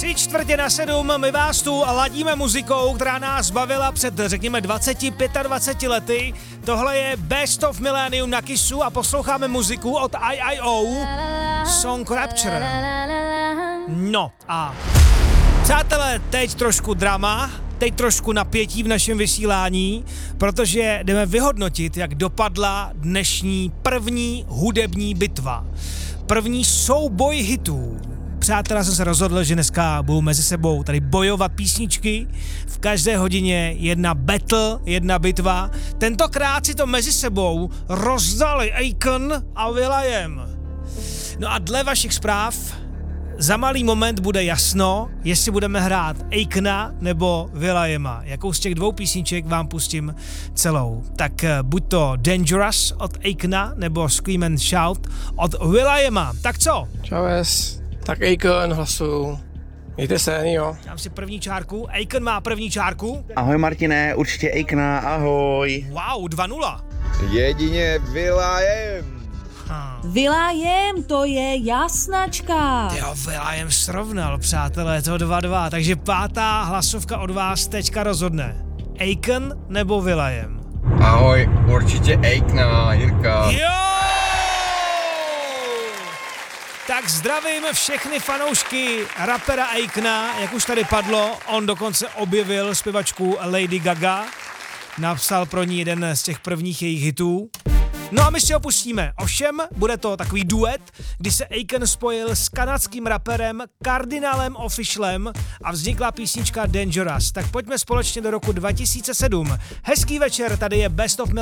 6:45, my vás tu ladíme muzikou, která nás bavila před, řekněme, 20-25 lety. Tohle je Best of Millennium na Kissu a posloucháme muziku od IIO, Song Rapture. No a přátelé, teď trošku drama, teď trošku napětí v našem vysílání, protože jdeme vyhodnotit, jak dopadla dnešní první hudební bitva. První souboj hitů. Přátelé, jsem se rozhodl, že dneska budou mezi sebou tady bojovat písničky. V každé hodině jedna battle, jedna bitva. Tentokrát si to mezi sebou rozdali Akon a will.i.am. No a dle vašich zpráv za malý moment bude jasno, jestli budeme hrát Akona nebo will.i.ama. Jakou z těch dvou písniček vám pustím celou. Tak buď to Dangerous od Akona nebo Scream and Shout od will.i.ama. Tak co? Čaves. Tak Akon hlasuju. Mějte se, jo. Dám si první čárku. Akon má první čárku. Ahoj Martine, určitě Akona, ahoj. Wow, 2-0. Jedině will.i.am. will.i.am, to je jasnačka. Jo, will.i.am srovnal, přátelé, to 2-2, takže pátá hlasovka od vás teďka rozhodne. Akon nebo will.i.am? Ahoj, určitě Akona, Jirka. Jo! Tak zdravím všechny fanoušky rapera Akona, jak už tady padlo, on dokonce objevil zpěvačku Lady Gaga, napsal pro ní jeden z těch prvních jejich hitů. No a my si ho pustíme, ovšem bude to takový duet, kdy se Akon spojil s kanadským raperem Kardinálem Offishalem a vznikla písnička Dangerous. Tak pojďme společně do roku 2007. Hezký večer, tady je Best of